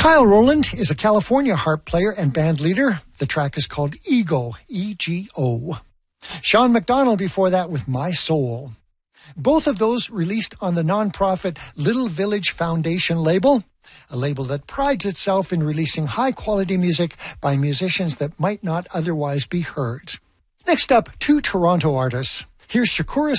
Kyle Rowland is a California harp player and band leader. The track is called Ego, E-G-O. Sean McDonald before that with My Soul. Both of those released on the nonprofit Little Village Foundation label, a label that prides itself in releasing high-quality music by musicians that might not otherwise be heard. Next up, two Toronto artists. Here's Shakura